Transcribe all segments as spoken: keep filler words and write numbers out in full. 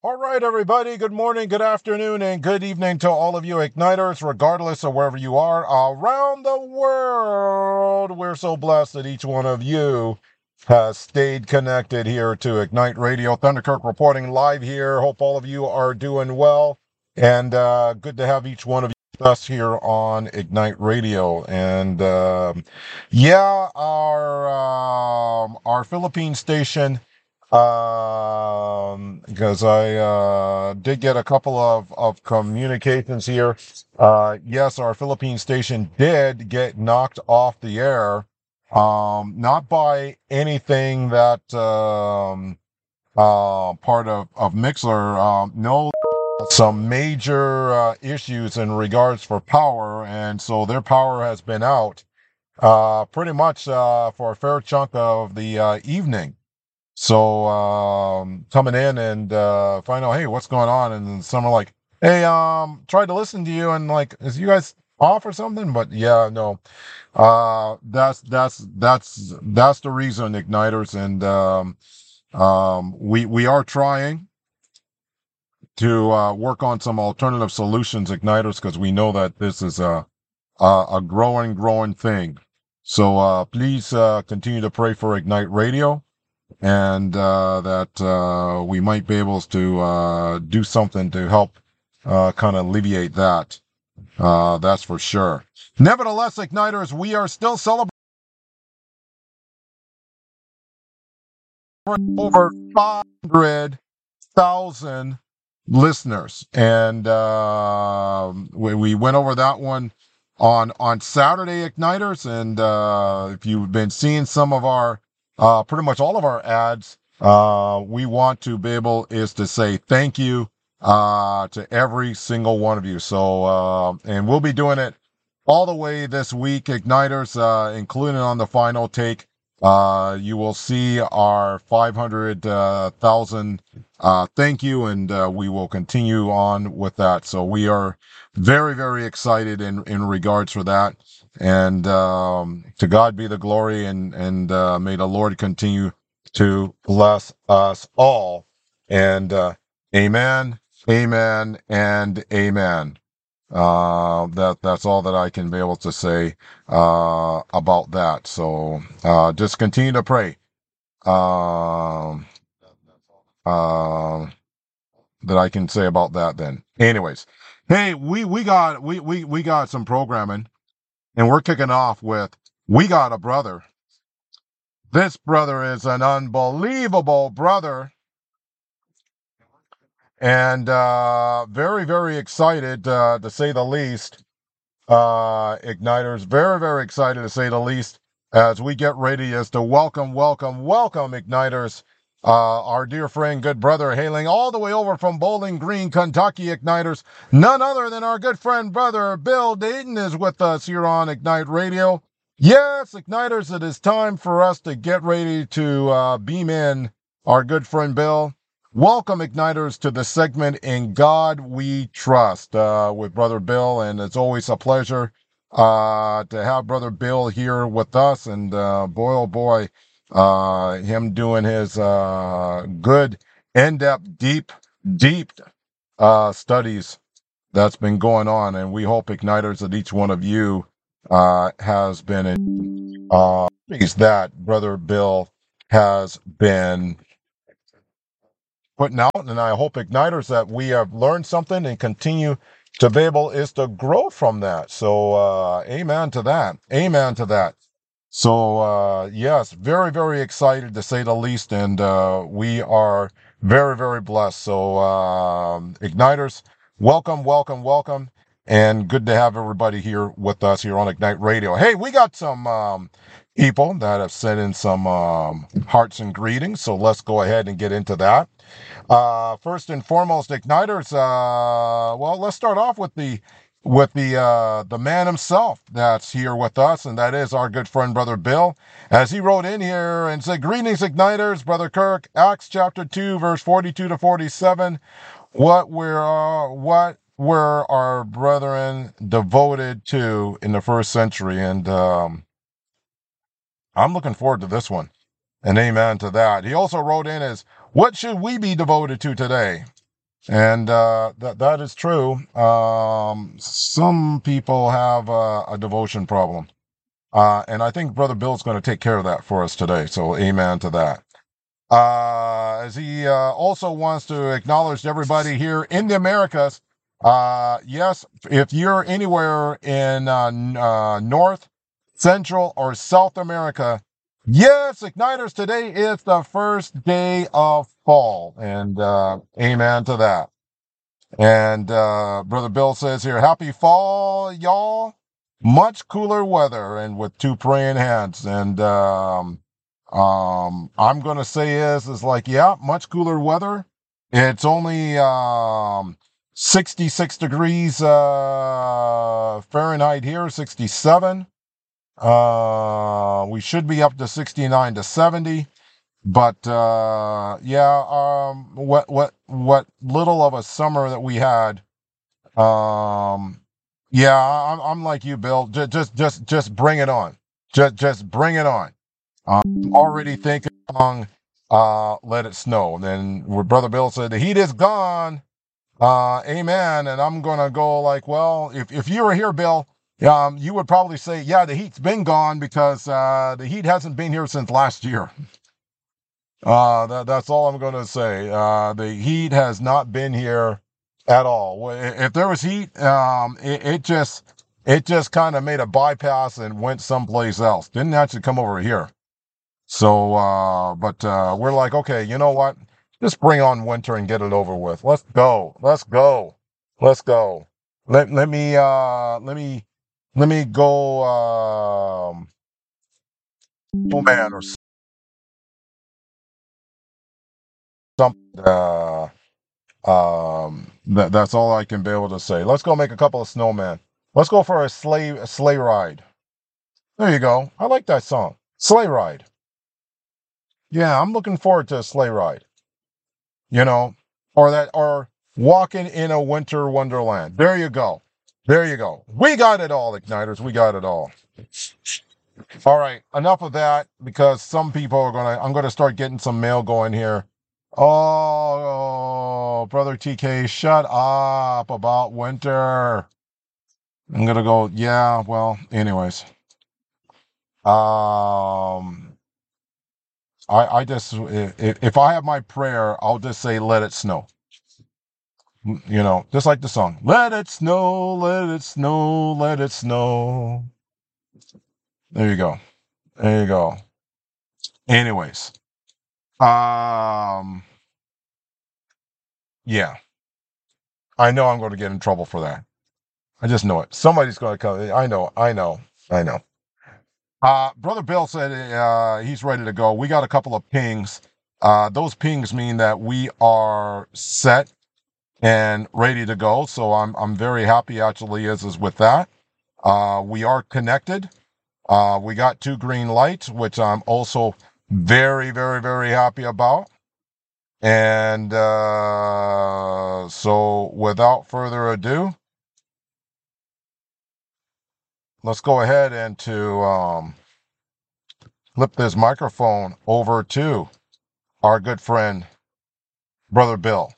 All right, everybody. Good morning, good afternoon, and good evening to all of you Igniters, regardless of wherever you are around the world. We're so blessed that each one of you has stayed connected here to Ignite Radio. Thunderkirk reporting live here. Hope all of you are doing well, and uh, good to have each one of you with us here on Ignite Radio. And um yeah, our um, our Philippine station. Um, because I uh, did get a couple of, of communications here. Uh, yes, our Philippine station did get knocked off the air. Um, not by anything that um, uh, part of, of Mixler. Um, no, some major uh, issues in regards for power, and so their power has been out uh, pretty much uh, for a fair chunk of the uh, evening. So um, coming in and uh, find out, hey, what's going on? And then some are like, hey, um, tried to listen to you, and like, is you guys off or something? But yeah, no, uh, that's that's that's that's the reason, Igniters, and um, um, we we are trying to uh, work on some alternative solutions, Igniters, because we know that this is a a, a growing, growing thing. So uh, please uh, continue to pray for Ignite Radio, and uh, that uh, we might be able to uh, do something to help uh, kind of alleviate that. Uh, that's for sure. Nevertheless, Igniters, we are still celebrating over five hundred thousand listeners, and uh, we, we went over that one on on Saturday, Igniters. And uh, if you've been seeing some of our, uh, pretty much all of our ads, uh, we want to be able is to say thank you uh, to every single one of you. So, uh, and we'll be doing it all the way this week, Igniters, uh, including on the final take. Uh, you will see our five hundred thousand uh, thank you, and uh, we will continue on with that. So we are very, very excited in, in regards for that. And um, to God be the glory, and, and uh, may the Lord continue to bless us all. And uh, amen, amen, and amen. Uh, that that's all that I can be able to say uh, about that. So uh, just continue to pray. Um, uh, that I can say about that. Then, anyways, hey, we we got we we we got some programming, and we're kicking off with we got a brother. This brother is an unbelievable brother, and uh, very very excited uh, to say the least. Uh, Igniters, very, very excited to say the least, as we get ready as to welcome, welcome, welcome, Igniters, uh, our dear friend, good brother, hailing all the way over from Bowling Green, Kentucky, Igniters. None other than our good friend, brother, Bill Dayton is with us here on Ignite Radio. Yes, Igniters, it is time for us to get ready to uh, beam in our good friend, Bill. Welcome, Igniters, to the segment In God We Trust uh, with Brother Bill, and it's always a pleasure uh, to have Brother Bill here with us. And uh, boy, oh boy, uh, him doing his uh, good, in-depth, deep, deep uh, studies that's been going on. And we hope, Igniters, that each one of you uh, has been in uh, that Brother Bill has been putting out, and I hope, Igniters, that we have learned something and continue to be able is to grow from that. So uh amen to that, amen to that. So uh yes, very very excited to say the least, and uh we are very very blessed. So um Igniters, welcome, welcome, welcome, and good to have everybody here with us here on Ignite Radio. Hey, we got some um people that have sent in some um hearts and greetings, so let's go ahead and get into that. Uh, first and foremost, Igniters. Uh, well, let's start off with the with the uh, the man himself that's here with us, and that is our good friend Brother Bill, as he wrote in here and said, "Greetings, Igniters, Brother Kirk. Acts chapter two, verse forty-two to forty-seven. What were uh, what were our brethren devoted to in the first century?" And um, I'm looking forward to this one. And amen to that. He also wrote in as, "What should we be devoted to today?" And uh, that that is true. Um, some people have uh, a devotion problem. Uh, and I think Brother Bill's going to take care of that for us today. So amen to that. Uh, as he uh, also wants to acknowledge everybody here in the Americas. Uh, yes, if you're anywhere in uh, uh, North, Central, or South America, yes, Igniters, today is the first day of fall. And uh, amen to that. And uh, Brother Bill says here, happy fall, y'all. Much cooler weather and with two praying hands. And um, um, I'm going to say is, is like, yeah, much cooler weather. It's only um, sixty-six degrees uh, Fahrenheit here, sixty-seven. Uh, we should be up to sixty-nine to seventy. But uh, yeah, um, what what what little of a summer that we had. Um, yeah, I'm I'm like you, Bill. Just just just just bring it on. Just just bring it on. I'm already thinking on uh, let it snow. And then where Brother Bill said the heat is gone. Uh, amen. And I'm gonna go like, well, if if you were here, Bill, um, you would probably say, yeah, the heat's been gone because uh, the heat hasn't been here since last year. Uh, that, that's all I'm going to say. Uh, the heat has not been here at all. If there was heat, um, it, it just it just kind of made a bypass and went someplace else. Didn't actually come over here. So, uh, but uh, we're like, okay, you know what? Just bring on winter and get it over with. Let's go. Let's go. Let's go. Let let me uh, let me let me go. Um, oh man, or something. Uh, Um, that that's all I can be able to say. Let's go make a couple of snowmen. Let's go for a sleigh a sleigh ride. There you go. I like that song. Sleigh ride. Yeah, I'm looking forward to a sleigh ride. You know, or that or walking in a winter wonderland. There you go. There you go. We got it all, Igniters. We got it all. All right, enough of that because some people are gonna. I'm gonna start getting some mail going here. Oh, brother T K, shut up about winter. I'm gonna go, yeah, well, anyways. Um I I just if, if I have my prayer, I'll just say let it snow. You know, just like the song. Let it snow, let it snow, let it snow. There you go. There you go. Anyways. Um yeah. I know I'm going to get in trouble for that. I just know it. Somebody's going to come. I know. I know. I know. Uh, Brother Bill said uh, he's ready to go. We got a couple of pings. Uh, those pings mean that we are set and ready to go. So I'm I'm very happy actually is is with that. Uh, we are connected. Uh, we got two green lights, which I'm also very very very happy about. And uh, so without further ado, let's go ahead and to um, flip this microphone over to our good friend, Brother Bill.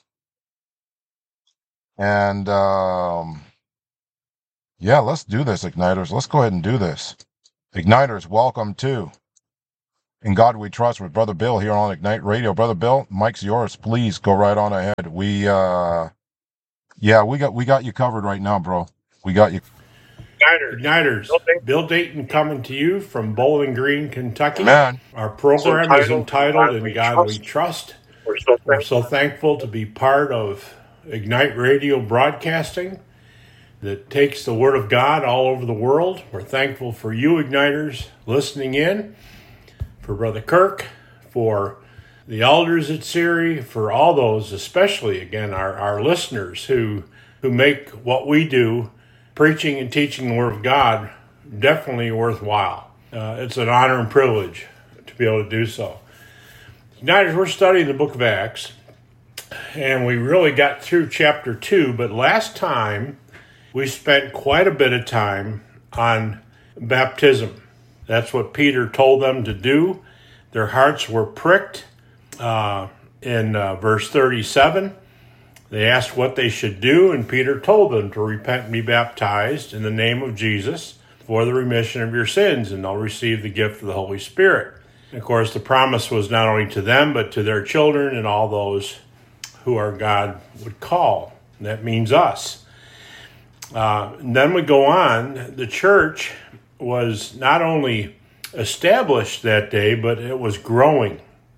And um, yeah, let's do this, Igniters. Let's go ahead and do this. Igniters, welcome to In God We Trust with Brother Bill here on Ignite Radio. Brother Bill, mic's yours. Please go right on ahead. We, uh, yeah, we got we got you covered right now, bro. We got you. Igniters, Bill Dayton coming to you from Bowling Green, Kentucky. Amen. Our program is entitled In God We Trust. We're so thankful to be part of Ignite Radio Broadcasting that takes the Word of God all over the world. We're thankful for you, Igniters, listening in, for Brother Kirk, for the elders at Siri, for all those, especially, again, our, our listeners who who make what we do, preaching and teaching the Word of God, definitely worthwhile. Uh, it's an honor and privilege to be able to do so. Igniters, we're studying the book of Acts, and we really got through chapter two, but last time we spent quite a bit of time on baptism. That's what Peter told them to do. Their hearts were pricked uh, in uh, verse thirty-seven. They asked what they should do, and Peter told them to repent and be baptized in the name of Jesus for the remission of your sins, and they'll receive the gift of the Holy Spirit. And of course, the promise was not only to them, but to their children and all those who our God would call. And that means us. Uh, and then we go on. The church was not only established that day, but it was growing.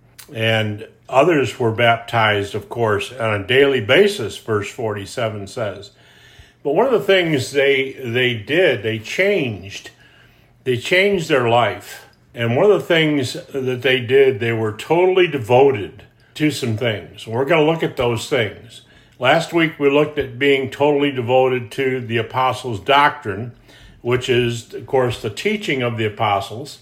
And others were baptized, of course, on a daily basis, verse forty-seven says. But one of the things they they did, they changed. They changed their life. And one of the things that they did, they were totally devoted to some things. We're going to look at those things. Last week we looked at being totally devoted to the apostles' doctrine, which is, of course, the teaching of the apostles.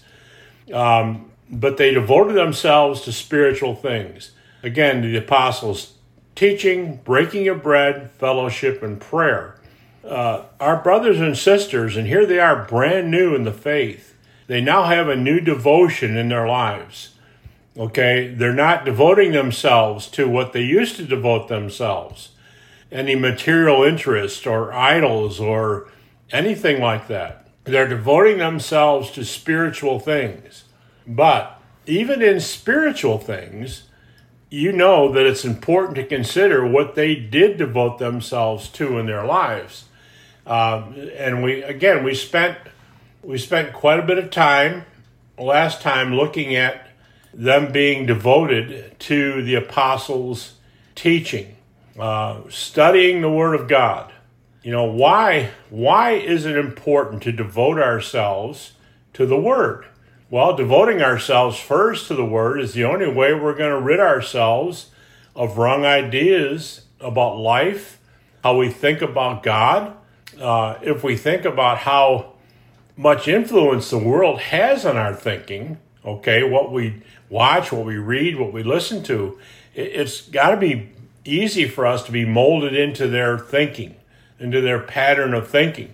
Um, but they devoted themselves to spiritual things. Again, the apostles' teaching, breaking of bread, fellowship, and prayer. Uh, our brothers and sisters, and here they are brand new in the faith, they now have a new devotion in their lives. Okay, they're not devoting themselves to what they used to devote themselves, any material interest or idols or anything like that. They're devoting themselves to spiritual things. But even in spiritual things, you know that it's important to consider what they did devote themselves to in their lives. Um, and we, again, we spent we spent quite a bit of time last time looking at them being devoted to the apostles' teaching, uh, studying the Word of God. You know, why, why is it important to devote ourselves to the Word? Well, devoting ourselves first to the Word is the only way we're going to rid ourselves of wrong ideas about life, how we think about God. Uh, if we think about how much influence the world has on our thinking, okay, what we watch, what we read, what we listen to, it's got to be easy for us to be molded into their thinking, into their pattern of thinking.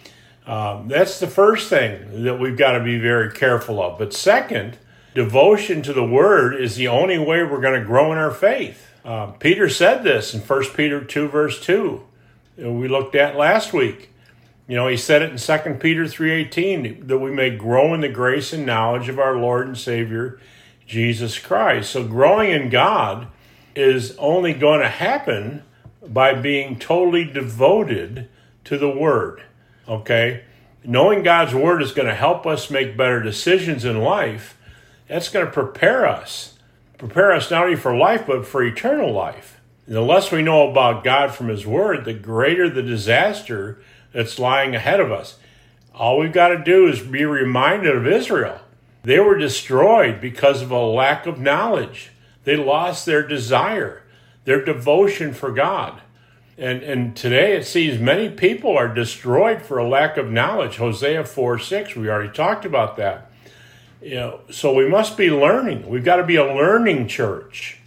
Um, that's the first thing that we've got to be very careful of. But second, devotion to the Word is the only way we're going to grow in our faith. Uh, Peter said this in First Peter two, verse two, we looked at last week. You know, he said it in Second Peter three eighteen, that we may grow in the grace and knowledge of our Lord and Savior, Jesus Christ. So growing in God is only going to happen by being totally devoted to the Word, okay? Knowing God's Word is going to help us make better decisions in life. That's going to prepare us, prepare us not only for life, but for eternal life. And the less we know about God from His Word, the greater the disaster that's lying ahead of us. All we've got to do is be reminded of Israel. They were destroyed because of a lack of knowledge. They lost their desire, their devotion for God. And, and today it seems many people are destroyed for a lack of knowledge. Hosea four six, we already talked about that. You know, so we must be learning. We've got to be a learning church.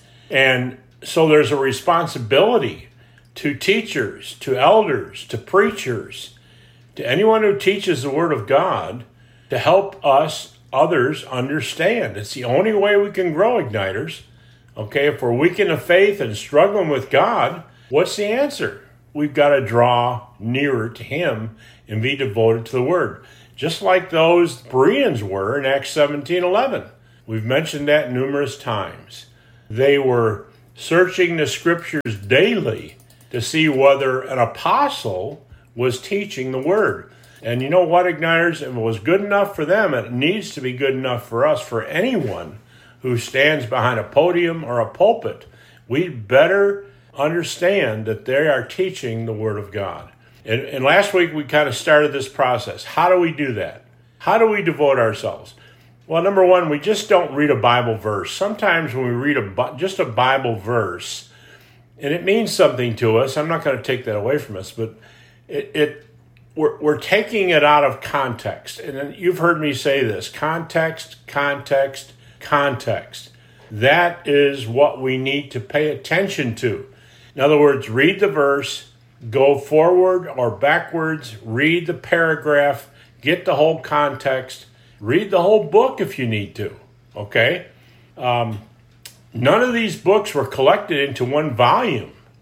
And so there's a responsibility to teachers, to elders, to preachers, to anyone who teaches the Word of God to help us, others, understand. It's the only way we can grow, Igniters. Okay, if we're weak in the faith and struggling with God, what's the answer? We've got to draw nearer to Him and be devoted to the Word. Just like those Bereans were in Acts seventeen eleven. We've mentioned that numerous times. They were searching the Scriptures daily to see whether an apostle was teaching the Word. And you know what, Igniters? If it was good enough for them, it needs to be good enough for us, for anyone who stands behind a podium or a pulpit. We'd better understand that they are teaching the Word of God. And, and last week we kind of started this process. How do we do that? How do we devote ourselves? Well, number one, we just don't read a Bible verse. Sometimes when we read a, just a Bible verse, and it means something to us, I'm not going to take that away from us, but it, it we're, we're taking it out of context. And you've heard me say this, context, context, context. That is what we need to pay attention to. In other words, read the verse, go forward or backwards, read the paragraph, get the whole context, read the whole book if you need to, okay? Um, none of these books were collected into one volume.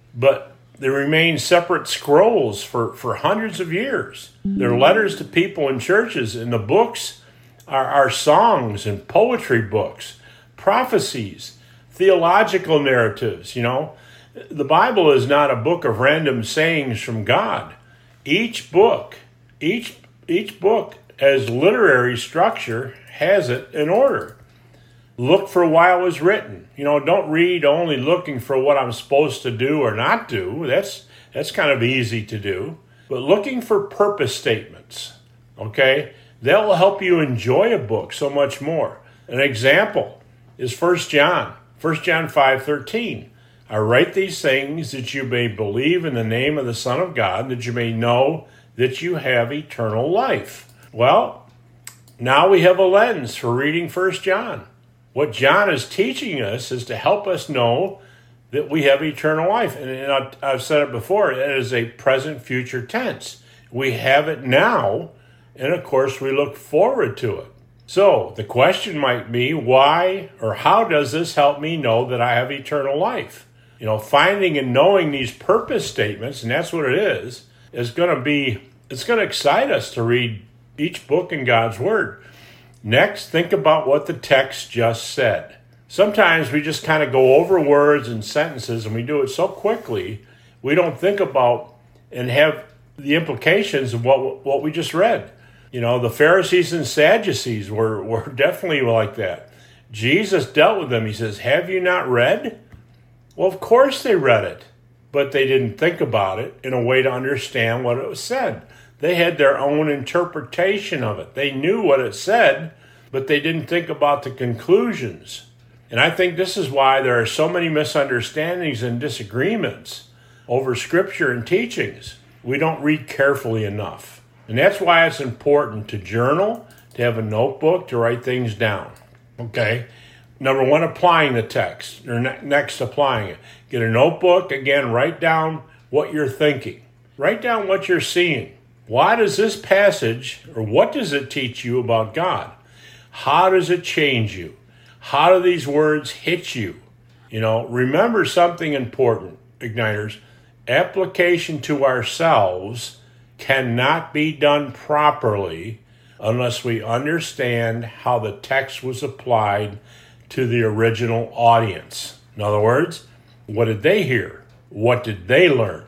but they remain separate scrolls for, for hundreds of years. They're letters to people in churches, and the books are, are songs and poetry books, prophecies, theological narratives, you know. The Bible is not a book of random sayings from God. Each book, each each book as literary structure has it in order. Look for why it was written. You know, don't read only looking for what I'm supposed to do or not do. That's that's kind of easy to do. But looking for purpose statements, okay? That will help you enjoy a book so much more. An example is First John. First John five thirteen. I write these things that you may believe in the name of the Son of God, that you may know that you have eternal life. Well, now we have a lens for reading First John. What John is teaching us is to help us know that we have eternal life. And I've said it before, it is a present future tense. We have it now, and of course we look forward to it. So the question might be, why or how does this help me know that I have eternal life? You know, finding and knowing these purpose statements, and that's what it is, is going to be, it's going to excite us to read each book in God's Word. Next, think about what the text just said. Sometimes we just kind of go over words and sentences, and we do it so quickly, we don't think about and have the implications of what what we just read. You know, the Pharisees and Sadducees were, were definitely like that. Jesus dealt with them. He says, have you not read? Well, of course they read it, but they didn't think about it in a way to understand what it was said. They had their own interpretation of it. They knew what it said, but they didn't think about the conclusions. And I think this is why there are so many misunderstandings and disagreements over Scripture and teachings. We don't read carefully enough. And that's why it's important to journal, to have a notebook, to write things down. Okay? Number one, applying the text, or ne- next applying it. Get a notebook, again, write down what you're thinking. Write down what you're seeing. Why does this passage, or what does it teach you about God? How does it change you? How do these words hit you? You know, remember something important, Igniters. Application to ourselves cannot be done properly unless we understand how the text was applied to the original audience. In other words, what did they hear? What did they learn?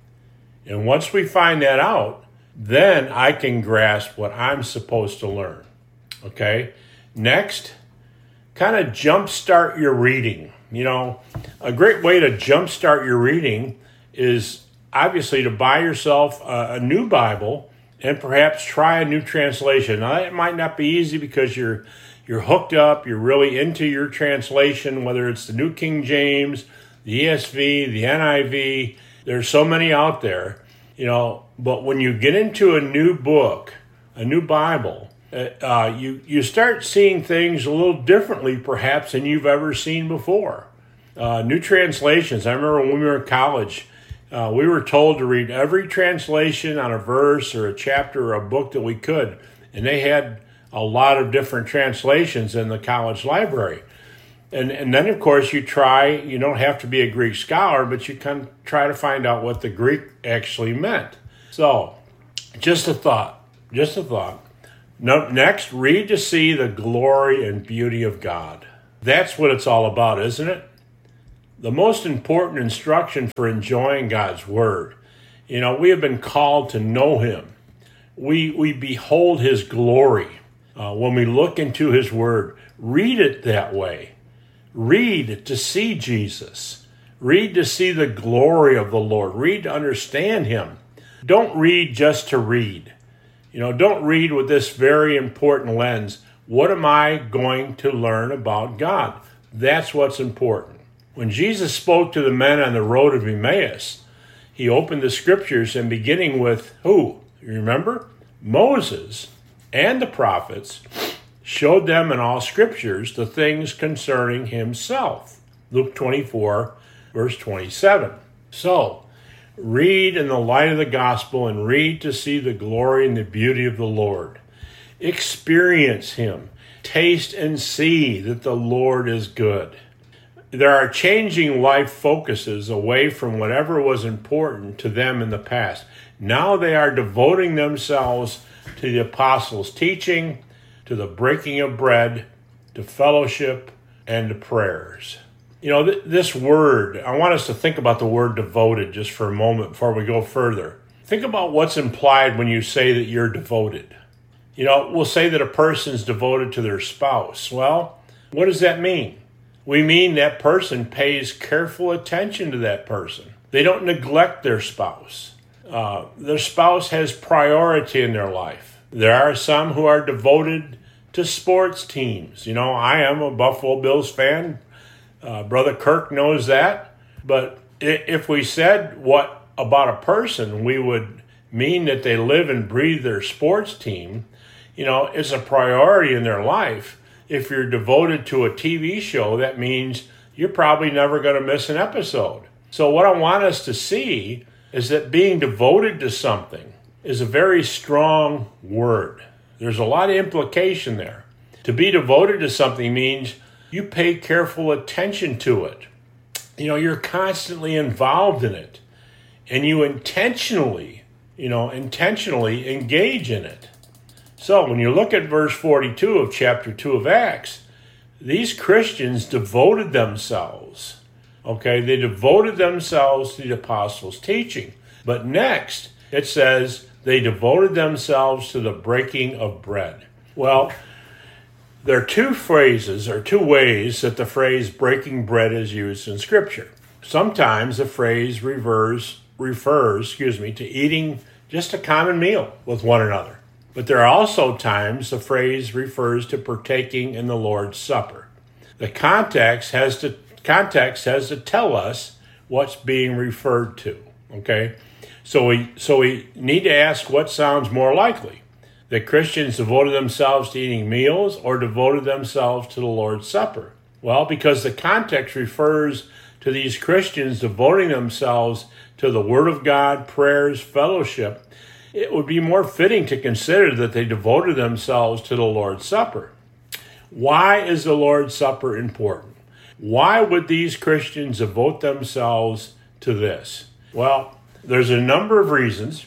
And once we find that out, then I can grasp what I'm supposed to learn. Okay? Next, kind of jumpstart your reading. You know, a great way to jumpstart your reading is obviously to buy yourself a, a new Bible and perhaps try a new translation. Now, it might not be easy because you're you're hooked up, you're really into your translation, whether it's the New King James, the E S V, the N I V. There's so many out there, you know. But when you get into a new book, a new Bible, uh, you you start seeing things a little differently, perhaps, than you've ever seen before. Uh, new translations. I remember when we were in college, uh, we were told to read every translation on a verse or a chapter or a book that we could, and they had a lot of different translations in the college library. And and then, of course, you try, you don't have to be a Greek scholar, but you can try to find out what the Greek actually meant. So, just a thought, just a thought. No, next, read to see the glory and beauty of God. That's what it's all about, isn't it? The most important instruction for enjoying God's Word. You know, we have been called to know Him. We, we behold His glory uh, when we look into His Word. Read it that way. Read to see Jesus. Read to see the glory of the Lord. Read to understand Him. Don't read just to read. You know, don't read with this very important lens. What am I going to learn about God? That's what's important. When Jesus spoke to the men on the road of Emmaus, He opened the Scriptures and beginning with who? You remember? Moses and the prophets showed them in all Scriptures the things concerning Himself. Luke twenty-four, verse twenty-seven. So, read in the light of the gospel and read to see the glory and the beauty of the Lord. Experience Him. Taste and see that the Lord is good. there are changing life focuses away from whatever was important to them in the past. Now they are devoting themselves to the apostles' teaching, to the breaking of bread, to fellowship, and to prayers. You know, th- this word, I want us to think about the word devoted just for a moment before we go further. Think about what's implied when you say that you're devoted. You know, we'll say that a person's devoted to their spouse. Well, what does that mean? We mean that person pays careful attention to that person. They don't neglect their spouse. Uh, their spouse has priority in their life. There are some who are devoted to sports teams. You know, I am a Buffalo Bills fan. Uh, Brother Kirk knows that. But if we said what about a person, we would mean that they live and breathe their sports team. You know, it's a priority in their life. If you're devoted to a T V show, that means you're probably never going to miss an episode. So what I want us to see is that being devoted to something is a very strong word. There's a lot of implication there. To be devoted to something means you pay careful attention to it. You know, you're constantly involved in it. And you intentionally, you know, intentionally engage in it. So when you look at verse forty-two of chapter two of Acts, these Christians devoted themselves. Okay, they devoted themselves to the apostles' teaching. But next, it says they devoted themselves to the breaking of bread. Well, there are two phrases or two ways that the phrase breaking bread is used in Scripture. Sometimes the phrase refers, refers, excuse me, to eating just a common meal with one another. But there are also times the phrase refers to partaking in the Lord's Supper. The context has to context has to tell us what's being referred to. Okay, so we so we need to ask what sounds more likely: that Christians devoted themselves to eating meals or devoted themselves to the Lord's Supper. Well, because the context refers to these Christians devoting themselves to the Word of God, prayers, fellowship, it would be more fitting to consider that they devoted themselves to the Lord's Supper. Why is the Lord's Supper important? Why would these Christians devote themselves to this? Well, there's a number of reasons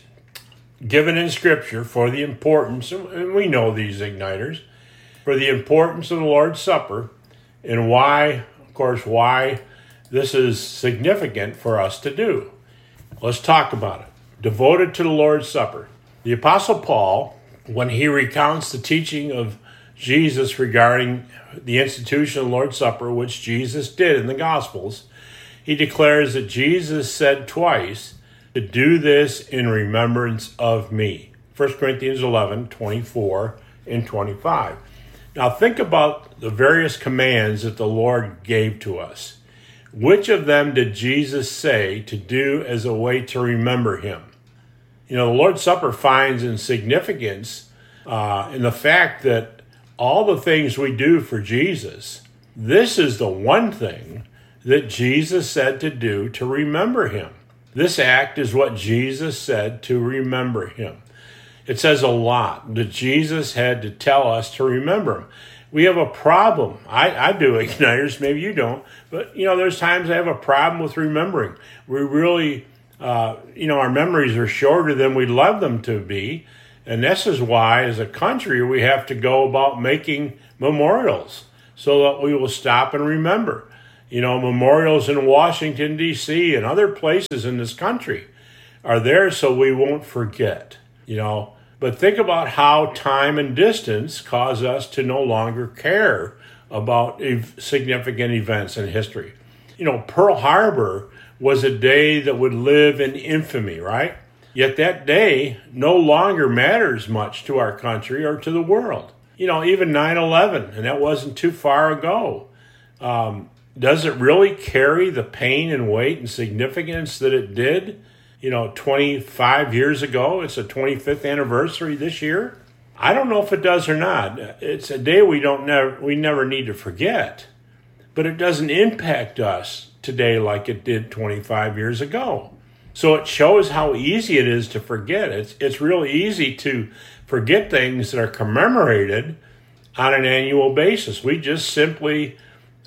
given in Scripture for the importance, and we know these igniters, for the importance of the Lord's Supper, and why, of course, why this is significant for us to do. Let's talk about it. Devoted to the Lord's Supper. The Apostle Paul, when he recounts the teaching of Jesus regarding the institution of the Lord's Supper, which Jesus did in the Gospels, he declares that Jesus said twice to do this in remembrance of me. First Corinthians eleven, twenty-four and twenty-five. Now think about the various commands that the Lord gave to us. Which of them did Jesus say to do as a way to remember him? You know, the Lord's Supper finds in significance uh, in the fact that all the things we do for Jesus, this is the one thing that Jesus said to do to remember him. This act is what Jesus said to remember him. It says a lot that Jesus had to tell us to remember him. We have a problem. I, I do, igniters, maybe you don't. But, you know, there's times I have a problem with remembering. We really, uh, you know, our memories are shorter than we'd love them to be. And this is why, as a country, we have to go about making memorials so that we will stop and remember. You know, memorials in Washington, D C and other places in this country are there so we won't forget, you know. But think about how time and distance cause us to no longer care about ev- significant events in history. You know, Pearl Harbor was a day that would live in infamy, right? Yet that day no longer matters much to our country or to the world. You know, even nine eleven, and that wasn't too far ago. Um, does it really carry the pain and weight and significance that it did? You know, twenty-five years ago. It's the twenty-fifth anniversary this year. I don't know if it does or not. It's a day we don't never we never need to forget, but it doesn't impact us today like it did twenty-five years ago. So it shows how easy it is to forget. It's it's real easy to forget things that are commemorated on an annual basis. We just simply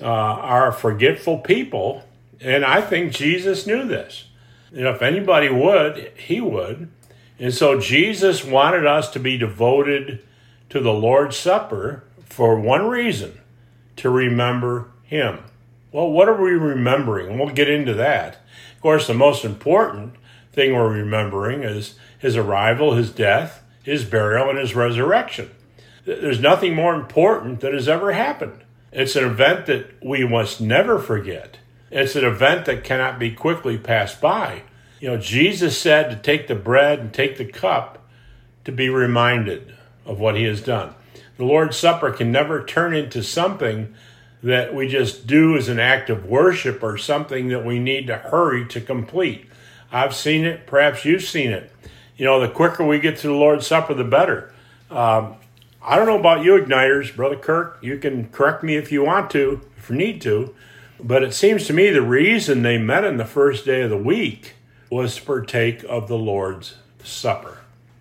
uh, are a forgetful people, and I think Jesus knew this. You know, if anybody would, he would. And so Jesus wanted us to be devoted to the Lord's Supper for one reason, to remember him. Well, what are we remembering? And we'll get into that. Of course, the most important thing we're remembering is his arrival, his death, his burial, and his resurrection. There's nothing more important that has ever happened. It's an event that we must never forget. It's an event that cannot be quickly passed by. You know, Jesus said to take the bread and take the cup to be reminded of what he has done. The Lord's Supper can never turn into something that we just do as an act of worship or something that we need to hurry to complete. I've seen it. Perhaps you've seen it. You know, the quicker we get to the Lord's Supper, the better. Um, I don't know about you, Igniters. Brother Kirk, you can correct me if you want to, if you need to. But it seems to me the reason they met on the first day of the week was to partake of the Lord's Supper.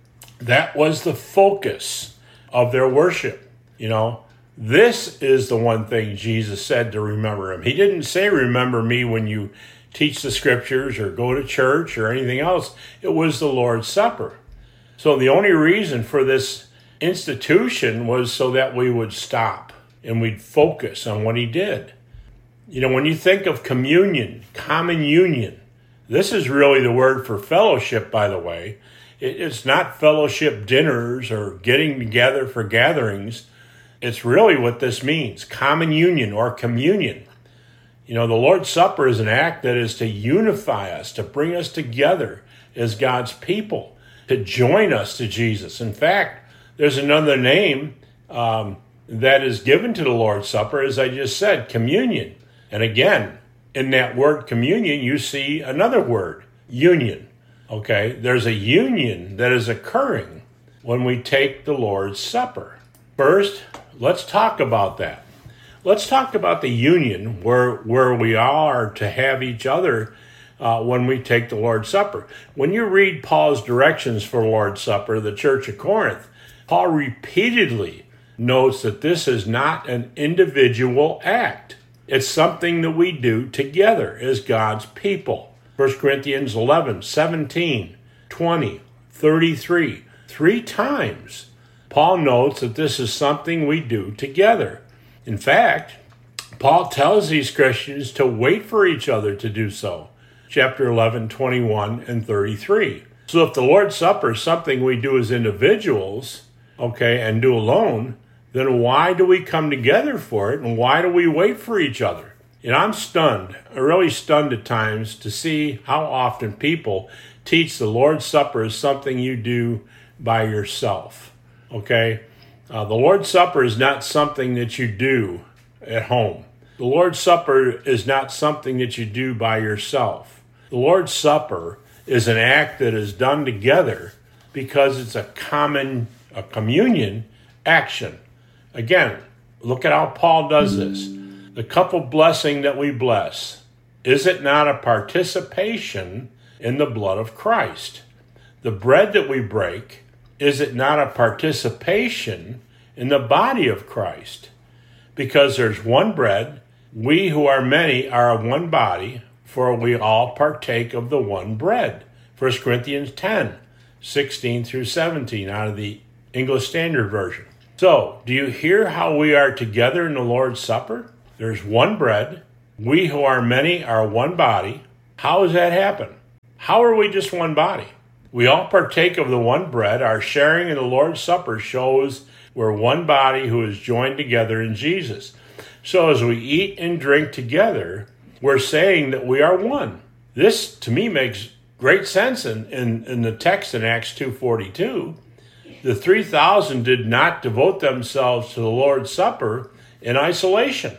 That was the focus of their worship. You know, this is the one thing Jesus said to remember him. He didn't say, remember me when you teach the scriptures or go to church or anything else. It was the Lord's Supper. So the only reason for this institution was so that we would stop and we'd focus on what he did. You know, when you think of communion, common union, this is really the word for fellowship, by the way. It's not fellowship dinners or getting together for gatherings. It's really what this means, common union or communion. You know, the Lord's Supper is an act that is to unify us, to bring us together as God's people, to join us to Jesus. In fact, there's another name um, that is given to the Lord's Supper, as I just said, communion. And again, in that word communion, you see another word, union. Okay, there's a union that is occurring when we take the Lord's Supper. First, let's talk about that. Let's talk about the union where, where we are to have each other uh, when we take the Lord's Supper. When you read Paul's directions for the Lord's Supper, the Church of Corinth, Paul repeatedly notes that this is not an individual act. It's something that we do together as God's people. First Corinthians eleven, seventeen, twenty, thirty-three. Three times, Paul notes that this is something we do together. In fact, Paul tells these Christians to wait for each other to do so. Chapter eleven, twenty-one, and thirty-three. So if the Lord's Supper is something we do as individuals, okay, and do alone, then why do we come together for it, and why do we wait for each other? And I'm stunned, I'm really stunned at times to see how often people teach the Lord's Supper as something you do by yourself, okay? Uh, the Lord's Supper is not something that you do at home. The Lord's Supper is not something that you do by yourself. The Lord's Supper is an act that is done together because it's a common, a communion action. Again, look at how Paul does this. The cup of blessing that we bless, is it not a participation in the blood of Christ? The bread that we break, is it not a participation in the body of Christ? Because there's one bread, we who are many are one body, for we all partake of the one bread. First Corinthians ten, sixteen through seventeen out of the English Standard Version. So, do you hear how we are together in the Lord's Supper? There's one bread. We who are many are one body. How does that happen? How are we just one body? We all partake of the one bread. Our sharing in the Lord's Supper shows we're one body who is joined together in Jesus. So as we eat and drink together, we're saying that we are one. This, to me, makes great sense in, in, in the text in Acts two forty-two. The three thousand did not devote themselves to the Lord's Supper in isolation.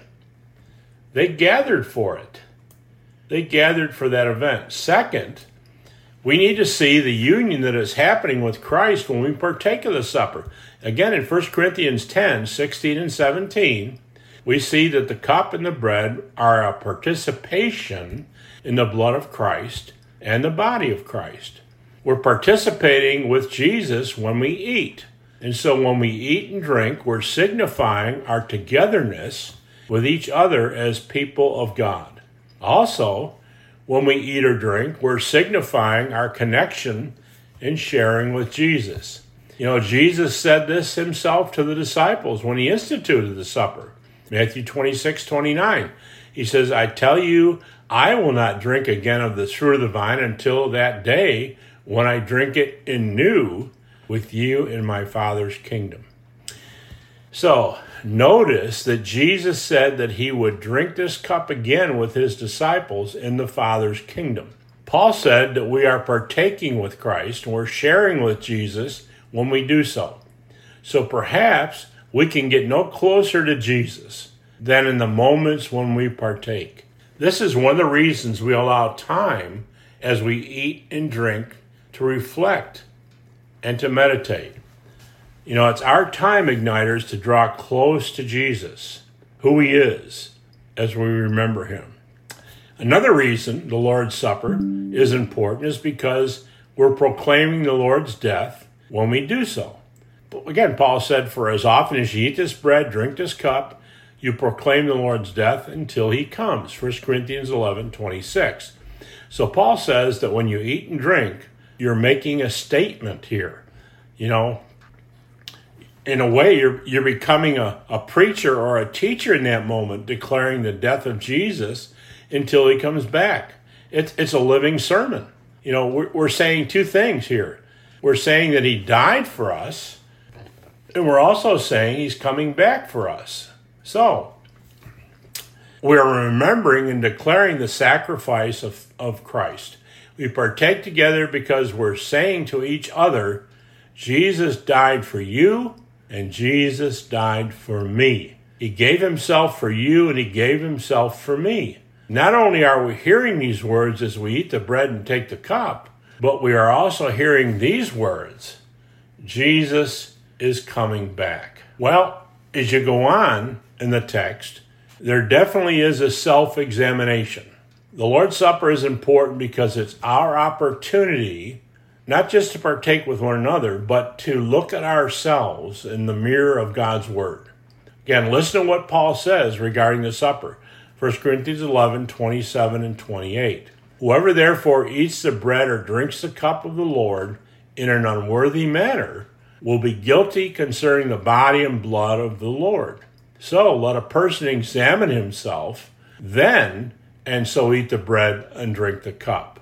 They gathered for it. They gathered for that event. Second, we need to see the union that is happening with Christ when we partake of the supper. Again, in First Corinthians ten, sixteen and seventeen, we see that the cup and the bread are a participation in the blood of Christ and the body of Christ. We're participating with Jesus when we eat. And so when we eat and drink, we're signifying our togetherness with each other as people of God. Also, when we eat or drink, we're signifying our connection and sharing with Jesus. You know, Jesus said this himself to the disciples when he instituted the supper. Matthew twenty-six, twenty-nine. He says, I tell you, I will not drink again of the fruit of the vine until that day when I drink it anew with you in my Father's kingdom. So, notice that Jesus said that he would drink this cup again with his disciples in the Father's kingdom. Paul said that we are partaking with Christ and we're sharing with Jesus when we do so. So perhaps we can get no closer to Jesus than in the moments when we partake. This is one of the reasons we allow time as we eat and drink to reflect and to meditate. You know, it's our time, Igniters, to draw close to Jesus, who he is, as we remember him. Another reason the Lord's Supper is important is because we're proclaiming the Lord's death when we do so. But again, Paul said, for as often as you eat this bread, drink this cup, you proclaim the Lord's death until he comes. First Corinthians eleven, twenty-six. So Paul says that when you eat and drink, you're making a statement here. You know, in a way, you're you're becoming a, a preacher or a teacher in that moment, declaring the death of Jesus until he comes back. It's it's a living sermon. You know, we're, we're saying two things here. We're saying that he died for us, and we're also saying he's coming back for us. So, we're remembering and declaring the sacrifice of, of Christ. We partake together because we're saying to each other, Jesus died for you, and Jesus died for me. He gave himself for you, and he gave himself for me. Not only are we hearing these words as we eat the bread and take the cup, but we are also hearing these words, Jesus is coming back. Well, as you go on in the text, there definitely is a self-examination. The Lord's Supper is important because it's our opportunity not just to partake with one another, but to look at ourselves in the mirror of God's Word. Again, listen to what Paul says regarding the supper. First Corinthians eleven, twenty-seven and twenty-eight. Whoever therefore eats the bread or drinks the cup of the Lord in an unworthy manner will be guilty concerning the body and blood of the Lord. So let a person examine himself, then, and so eat the bread and drink the cup.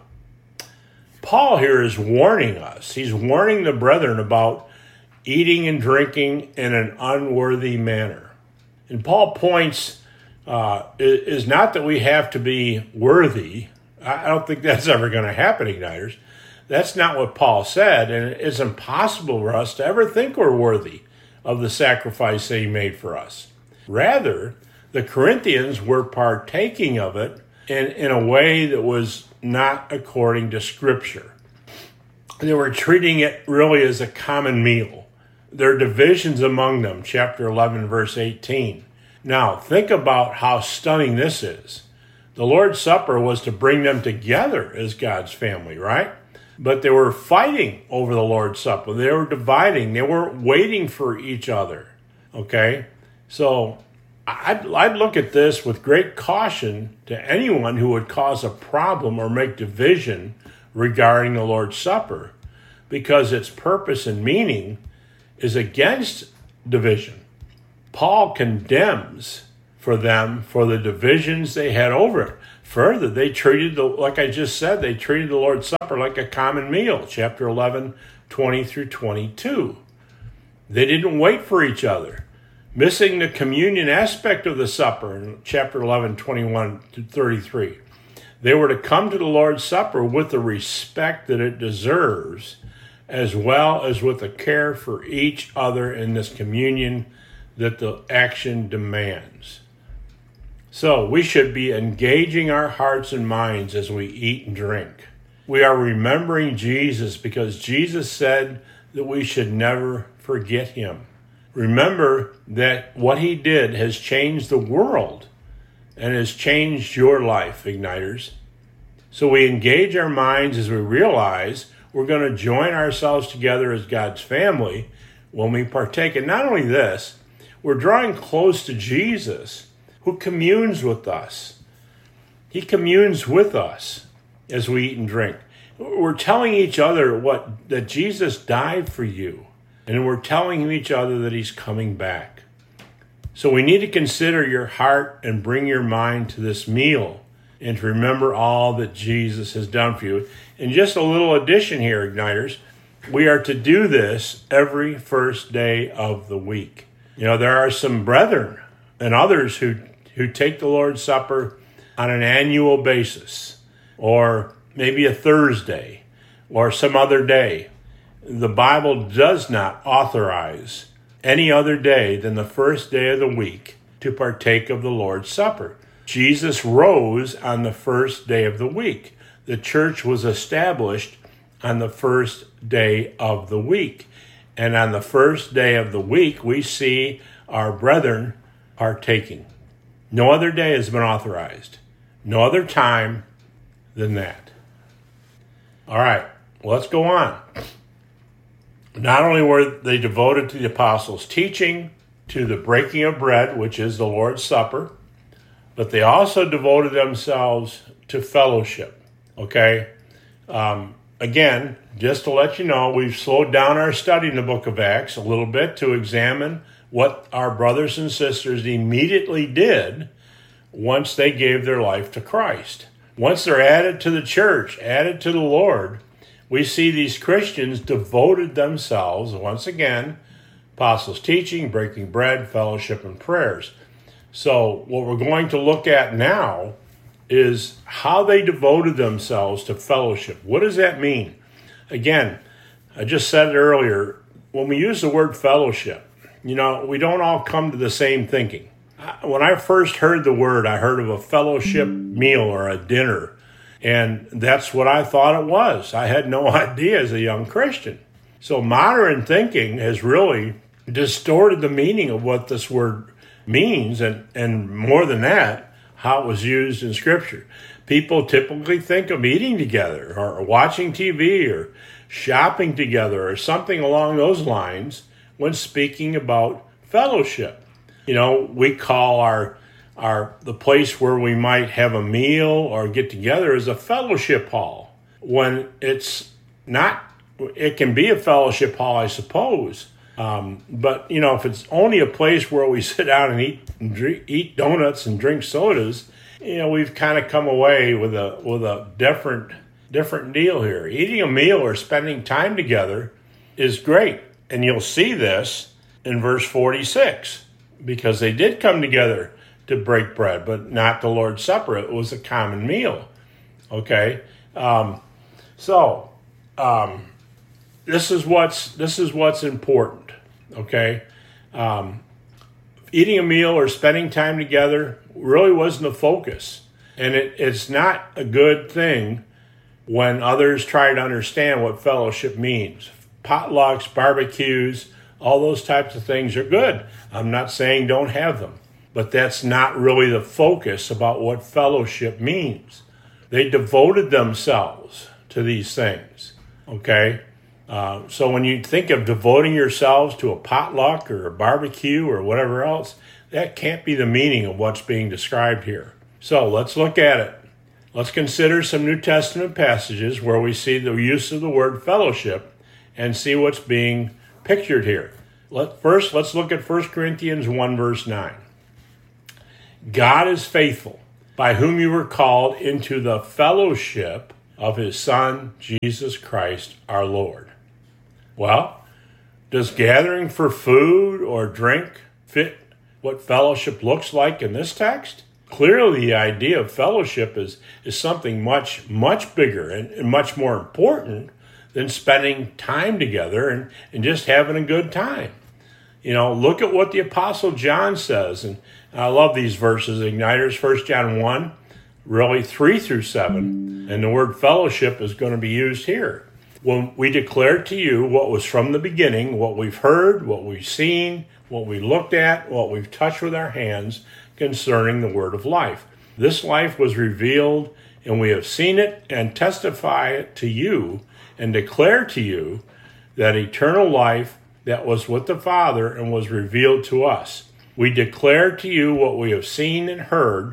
Paul here is warning us. He's warning the brethren about eating and drinking in an unworthy manner. And Paul points uh, is not that we have to be worthy. I don't think that's ever going to happen, Igniters. That's not what Paul said, and it's impossible for us to ever think we're worthy of the sacrifice that he made for us. Rather, the Corinthians were partaking of it in, in a way that was not according to Scripture. They were treating it really as a common meal. There are divisions among them, chapter eleven, verse eighteen. Now, think about how stunning this is. The Lord's Supper was to bring them together as God's family, right? But they were fighting over the Lord's Supper. They were dividing. They weren't waiting for each other, okay? So I'd, I'd look at this with great caution to anyone who would cause a problem or make division regarding the Lord's Supper, because its purpose and meaning is against division. Paul condemns for them for the divisions they had over it. Further, they treated, the, like I just said, they treated the Lord's Supper like a common meal, chapter eleven, twenty through twenty-two. They didn't wait for each other, missing the communion aspect of the supper in chapter eleven, twenty-one to thirty-three. They were to come to the Lord's Supper with the respect that it deserves, as well as with the care for each other in this communion that the action demands. So we should be engaging our hearts and minds as we eat and drink. We are remembering Jesus because Jesus said that we should never forget him. Remember that what he did has changed the world and has changed your life, Igniters. So we engage our minds as we realize we're going to join ourselves together as God's family when we partake. And not only this, we're drawing close to Jesus who communes with us. He communes with us as we eat and drink. We're telling each other what that Jesus died for you, and we're telling each other that he's coming back. So we need to consider your heart and bring your mind to this meal and to remember all that Jesus has done for you. And just a little addition here, Igniters, we are to do this every first day of the week. You know, there are some brethren and others who, who take the Lord's Supper on an annual basis, or maybe a Thursday, or some other day. The Bible does not authorize any other day than the first day of the week to partake of the Lord's Supper. Jesus rose on the first day of the week. The church was established on the first day of the week. And on the first day of the week, we see our brethren partaking. No other day has been authorized. No other time than that. All right, let's go on. Not only were they devoted to the apostles' teaching, to the breaking of bread, which is the Lord's Supper, but they also devoted themselves to fellowship, okay? Um, again, just to let you know, we've slowed down our study in the book of Acts a little bit to examine what our brothers and sisters immediately did once they gave their life to Christ. Once they're added to the church, added to the Lord, we see these Christians devoted themselves, once again, apostles' teaching, breaking bread, fellowship, and prayers. So what we're going to look at now is how they devoted themselves to fellowship. What does that mean? Again, I just said it earlier, when we use the word fellowship, you know, we don't all come to the same thinking. When I first heard the word, I heard of a fellowship meal or a dinner, and that's what I thought it was. I had no idea as a young Christian. So modern thinking has really distorted the meaning of what this word means, and, and more than that, how it was used in Scripture. People typically think of eating together or watching T V or shopping together or something along those lines when speaking about fellowship. You know, we call our our the place where we might have a meal or get together as a fellowship hall. When it's not, it can be a fellowship hall, I suppose. Um, but, you know, if it's only a place where we sit down and eat and drink, eat donuts and drink sodas, you know, we've kind of come away with a with a different different deal here. Eating a meal or spending time together is great. And you'll see this in verse forty-six, because they did come together to break bread, but not the Lord's Supper. It was a common meal. Okay? Um, so, um, this is what's this is what's important. Okay? Um, eating a meal or spending time together really wasn't the focus. And it, it's not a good thing when others try to understand what fellowship means. Potlucks, barbecues, all those types of things are good. I'm not saying don't have them, but that's not really the focus about what fellowship means. They devoted themselves to these things, okay? Uh, so when you think of devoting yourselves to a potluck or a barbecue or whatever else, that can't be the meaning of what's being described here. So let's look at it. Let's consider some New Testament passages where we see the use of the word fellowship and see what's being pictured here. Let, first, let's look at First Corinthians one, verse nine. God is faithful, by whom you were called into the fellowship of his Son, Jesus Christ, our Lord. Well, does gathering for food or drink fit what fellowship looks like in this text? Clearly, the idea of fellowship is, is something much, much bigger and, and much more important than spending time together and, and just having a good time. You know, look at what the Apostle John says, and I love these verses, Igniters, First John one, really three through seven, and the word fellowship is going to be used here. When we declare to you what was from the beginning, what we've heard, what we've seen, what we looked at, what we've touched with our hands concerning the word of life. This life was revealed, and we have seen it and testify it to you and declare to you that eternal life that was with the Father and was revealed to us. We declare to you what we have seen and heard.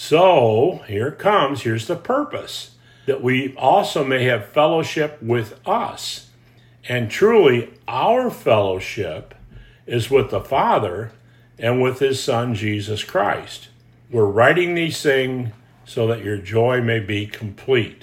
So, here it comes, here's the purpose, that we also may have fellowship with us. And truly, our fellowship is with the Father and with his Son, Jesus Christ. We're writing these things so that your joy may be complete.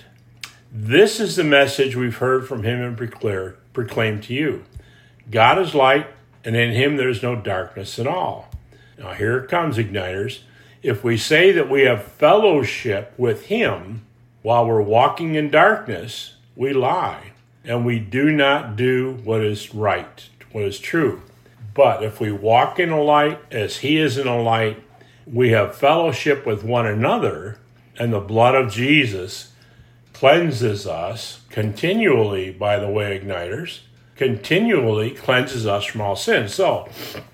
This is the message we've heard from him and proclaim, proclaim to you. God is light, and in him there is no darkness at all. Now here it comes, Igniters. If we say that we have fellowship with him while we're walking in darkness, we lie, and we do not do what is right, what is true. But if we walk in a light as he is in a light, we have fellowship with one another, and the blood of Jesus cleanses us continually, by the way, Igniters, continually cleanses us from all sin. So,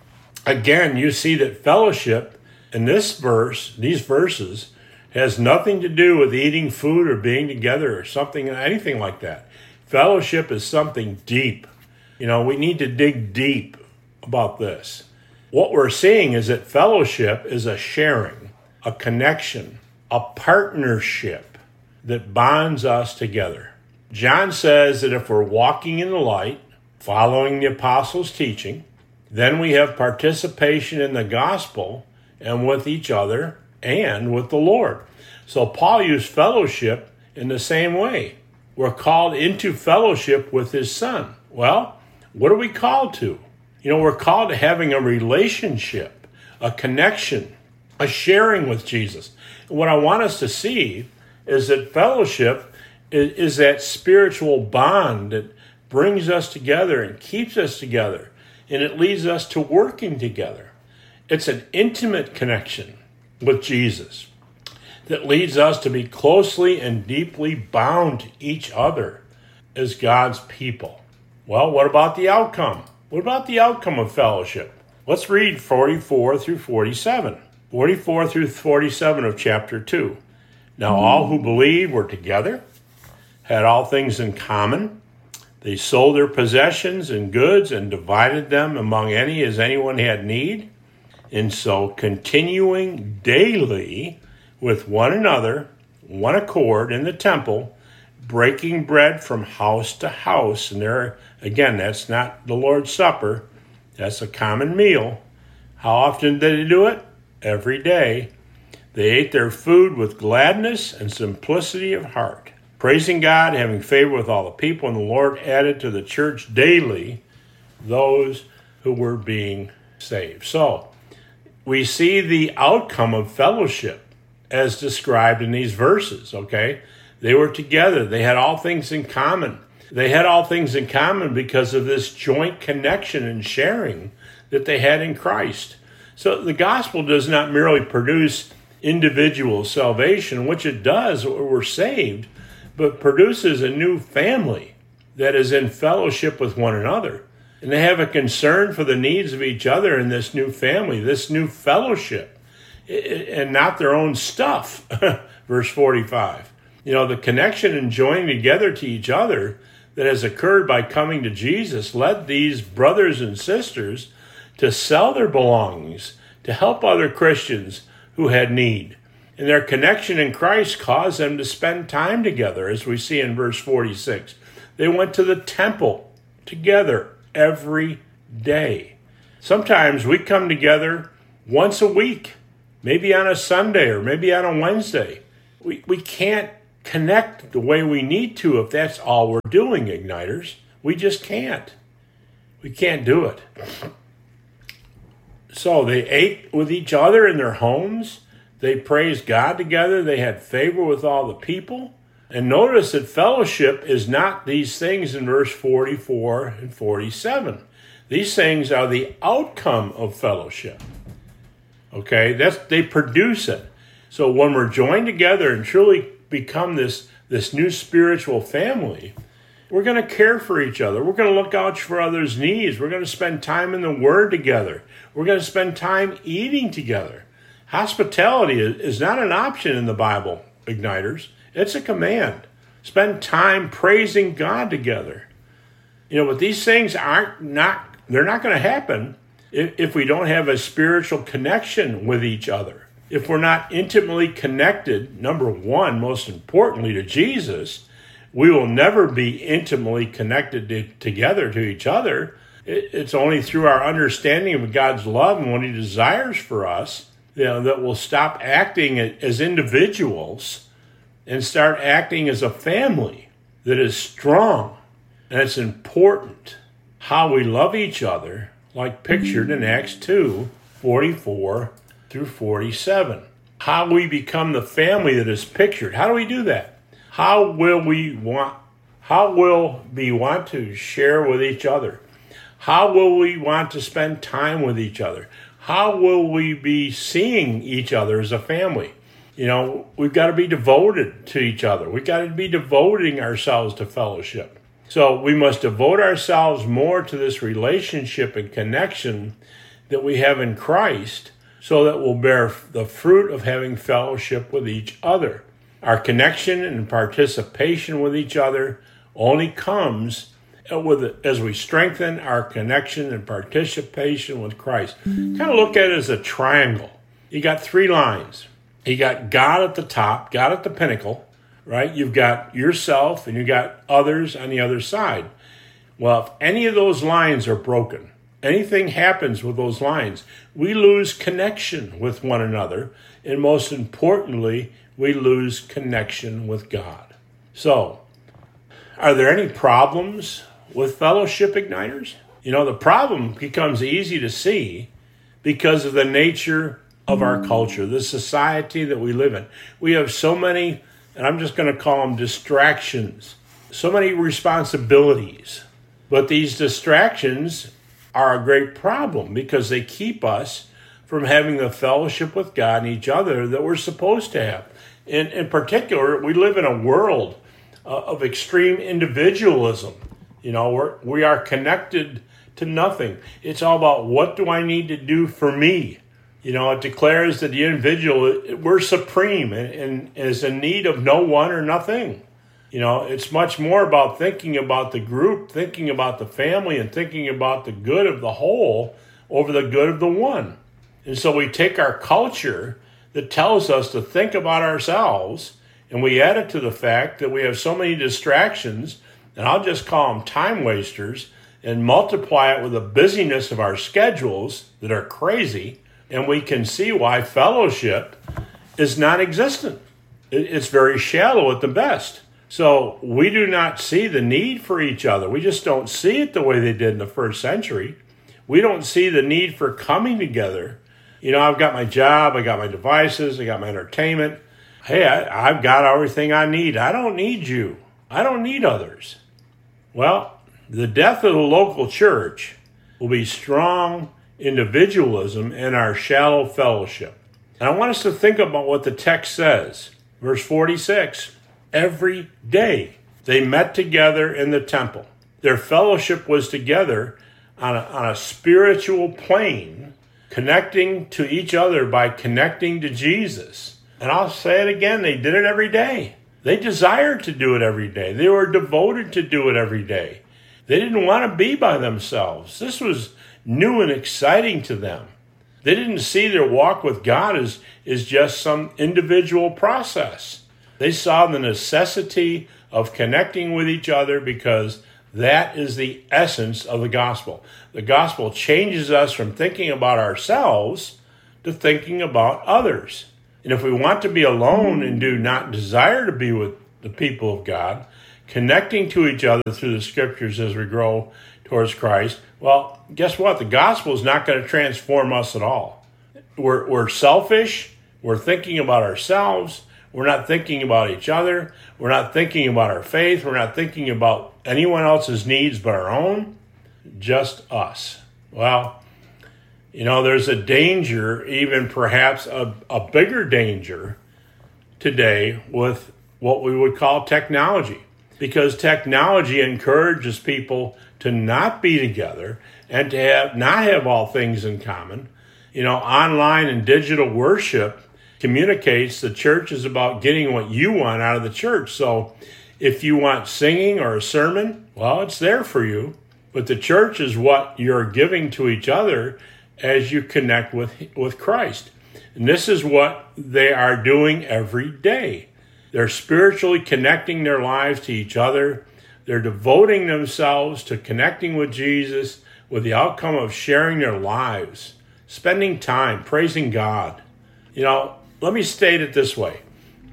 again, you see that fellowship in this verse, these verses, has nothing to do with eating food or being together or something, anything like that. Fellowship is something deep. You know, we need to dig deep about this. What we're seeing is that fellowship is a sharing, a connection, a partnership that bonds us together. John says that if we're walking in the light, following the apostles' teaching, then we have participation in the gospel and with each other and with the Lord. So Paul used fellowship in the same way. We're called into fellowship with his Son. Well, what are we called to? You know, we're called to having a relationship, a connection, a sharing with Jesus. And what I want us to see is that fellowship is, is that spiritual bond that brings us together and keeps us together, and it leads us to working together. It's an intimate connection with Jesus that leads us to be closely and deeply bound to each other as God's people. Well, what about the outcome? What about the outcome of fellowship? Let's read forty-four through forty-seven. forty-four through forty-seven of chapter two. Now all who believed were together, had all things in common. They sold their possessions and goods and divided them among any as anyone had need. And so continuing daily with one another, one accord in the temple, breaking bread from house to house. And there, again, that's not the Lord's Supper. That's a common meal. How often did they do it? Every day. They ate their food with gladness and simplicity of heart, praising God, having favor with all the people, and the Lord added to the church daily those who were being saved. So, we see the outcome of fellowship as described in these verses, okay? They were together. They had all things in common. They had all things in common because of this joint connection and sharing that they had in Christ. So the gospel does not merely produce individual salvation, which it does, we're saved, but produces a new family that is in fellowship with one another. And they have a concern for the needs of each other in this new family, this new fellowship, and not their own stuff. Verse forty-five. You know, the connection and joining together to each other that has occurred by coming to Jesus led these brothers and sisters to sell their belongings to help other Christians who had need. And their connection in Christ caused them to spend time together, as we see in verse forty-six. They went to the temple together every day. Sometimes we come together once a week, maybe on a Sunday or maybe on a Wednesday. We, we can't connect the way we need to if that's all we're doing, Igniters. We just can't. We can't do it. So they ate with each other in their homes. They praised God together. They had favor with all the people. And notice that fellowship is not these things in verse forty-four and forty-seven. These things are the outcome of fellowship. Okay, that's they produce it. So when we're joined together and truly become this, this new spiritual family, we're going to care for each other. We're going to look out for others' needs. We're going to spend time in the Word together. We're going to spend time eating together. Hospitality is not an option in the Bible, Igniters. It's a command. Spend time praising God together. You know, but these things aren't not, they're not going to happen if, if we don't have a spiritual connection with each other, if we're not intimately connected, number one, most importantly, to Jesus, we will never be intimately connected to, together to each other. It, it's only through our understanding of God's love and what he desires for us, you know, that we'll stop acting as individuals and start acting as a family that is strong. And it's important how we love each other, like pictured in Acts two, forty-four through forty-seven. How we become the family that is pictured. How do we do that? How will we want, how will we want to share with each other? How will we want to spend time with each other? How will we be seeing each other as a family? You know, we've got to be devoted to each other. We've got to be devoting ourselves to fellowship. So we must devote ourselves more to this relationship and connection that we have in Christ, so that we'll bear the fruit of having fellowship with each other. Our connection and participation with each other only comes with as we strengthen our connection and participation with Christ. Kind of look at it as a triangle. You got three lines. You got God at the top, God at the pinnacle, right? You've got yourself and you got others on the other side. Well, if any of those lines are broken, anything happens with those lines, we lose connection with one another, and most importantly, we lose connection with God. So, are there any problems with fellowship igniters? You know, the problem becomes easy to see because of the nature of our culture, the society that we live in. We have so many, and I'm just going to call them distractions, so many responsibilities. But these distractions are a great problem because they keep us from having the fellowship with God and each other that we're supposed to have. In, in particular, we live in a world uh, of extreme individualism. You know, we're, we are connected to nothing. It's all about, what do I need to do for me? You know, it declares that the individual, we're supreme and, and is in need of no one or nothing. You know, it's much more about thinking about the group, thinking about the family, and thinking about the good of the whole over the good of the one. And so we take our culture that tells us to think about ourselves, and we add it to the fact that we have so many distractions, and I'll just call them time wasters, and multiply it with the busyness of our schedules that are crazy, and we can see why fellowship is non-existent. It's very shallow at the best. So we do not see the need for each other. We just don't see it the way they did in the first century. We don't see the need for coming together. You know, I've got my job, I got my devices, I got my entertainment. Hey, I, I've got everything I need. I don't need you. I don't need others. Well, the death of the local church will be strong individualism and our shallow fellowship. And I want us to think about what the text says. Verse forty-six, every day they met together in the temple. Their fellowship was together on a, on a spiritual plane, connecting to each other by connecting to Jesus. And I'll say it again, they did it every day. They desired to do it every day. They were devoted to do it every day. They didn't want to be by themselves. This was new and exciting to them. They didn't see their walk with God as, as just some individual process. They saw the necessity of connecting with each other because that is the essence of the gospel. The gospel changes us from thinking about ourselves to thinking about others. And if we want to be alone and do not desire to be with the people of God, connecting to each other through the scriptures as we grow towards Christ, well, guess what? The gospel is not going to transform us at all. We're, we're selfish. We're thinking about ourselves. We're not thinking about each other. We're not thinking about our faith. We're not thinking about anyone else's needs but our own, just us. Well, you know, there's a danger, even perhaps a, a bigger danger today with what we would call technology, because technology encourages people to not be together and to have not have all things in common. You know, online and digital worship communicates the church is about getting what you want out of the church. So if you want singing or a sermon, well, it's there for you. But the church is what you're giving to each other as you connect with, with Christ. And this is what they are doing every day. They're spiritually connecting their lives to each other. They're devoting themselves to connecting with Jesus with the outcome of sharing their lives, spending time, praising God. You know, let me state it this way.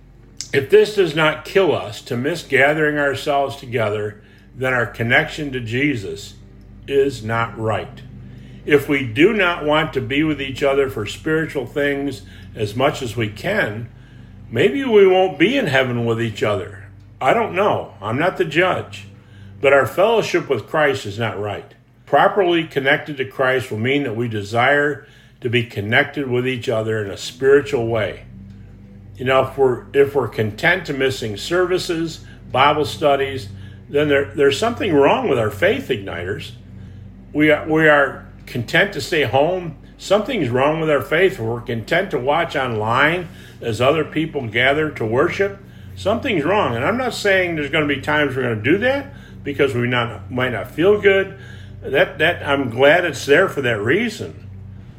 If this does not kill us to miss gathering ourselves together, then our connection to Jesus is not right. If we do not want to be with each other for spiritual things as much as we can, maybe we won't be in heaven with each other. I don't know. I'm not the judge. But our fellowship with Christ is not right. Properly connected to Christ will mean that we desire to be connected with each other in a spiritual way. You know, if we're if we're content to missing services, Bible studies, then there, there's something wrong with our faith, Igniters. We are, we are content to stay home. Something's wrong with our faith. If we're content to watch online as other people gather to worship, something's wrong. And I'm not saying there's going to be times we're going to do that because we not might not feel good. That that I'm glad it's there for that reason.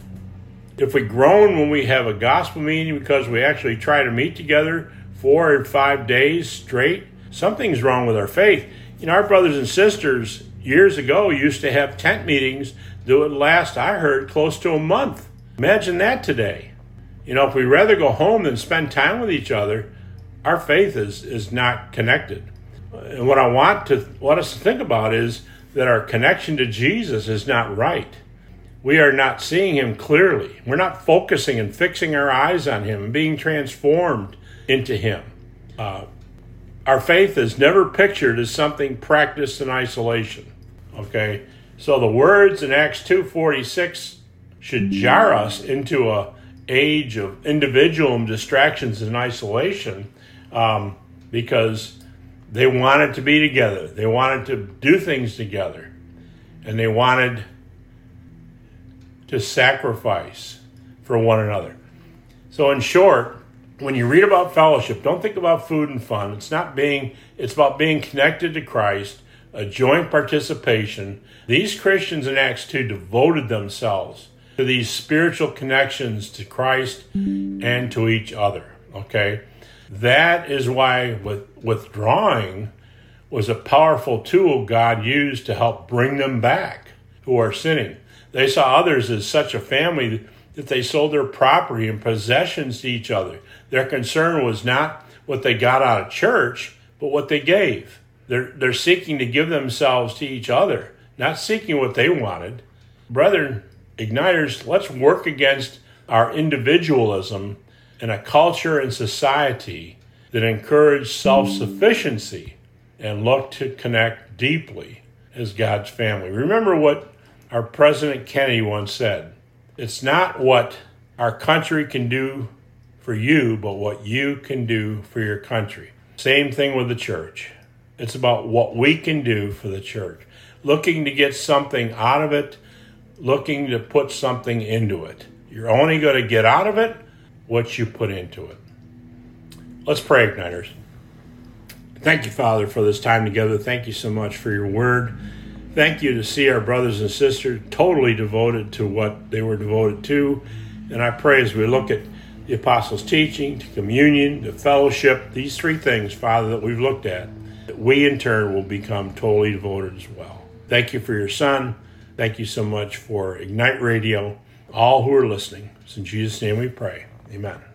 If we groan when we have a gospel meeting because we actually try to meet together four or five days straight, something's wrong with our faith. You know, our brothers and sisters years ago used to have tent meetings that would last, I heard, close to a month. Imagine that today. You know, if we'd rather go home than spend time with each other, our faith is, is not connected. And what I want to want us to think about is that our connection to Jesus is not right. We are not seeing him clearly. We're not focusing and fixing our eyes on him and being transformed into him. Uh, our faith is never pictured as something practiced in isolation. Okay? So the words in Acts two forty-six should jar us into a age of individual distractions and isolation um, because they wanted to be together. They wanted to do things together. And they wanted to sacrifice for one another. So in short, when you read about fellowship, don't think about food and fun. It's not being, it's about being connected to Christ, a joint participation. These Christians in Acts two devoted themselves to these spiritual connections to Christ and to each other. Okay? That is why with, withdrawing was a powerful tool God used to help bring them back who are sinning. They saw others as such a family that they sold their property and possessions to each other. Their concern was not what they got out of church, but what they gave. They're, they're seeking to give themselves to each other, not seeking what they wanted. Brethren, Igniters, let's work against our individualism in a culture and society that encourage self-sufficiency and look to connect deeply as God's family. Remember what our President Kennedy once said. It's not what our country can do for you, but what you can do for your country. Same thing with the church. It's about what we can do for the church. Looking to get something out of it, looking to put something into it. You're only going to get out of it what you put into it. Let's pray, Igniters. Thank you, Father, for this time together. Thank you so much for your word. Thank you to see our brothers and sisters totally devoted to what they were devoted to. And I pray as we look at the apostles' teaching, to communion, to fellowship, these three things, Father, that we've looked at, that we in turn will become totally devoted as well. Thank you for your son. Thank you so much for Ignite Radio, all who are listening. It's in Jesus' name we pray. Amen.